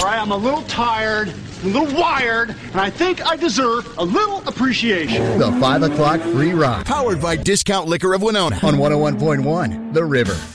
right? I'm a little tired, a little wired, and I think I deserve a little appreciation. The 5 o'clock free rock. Powered by Discount Liquor of Winona. On 101.1, The River.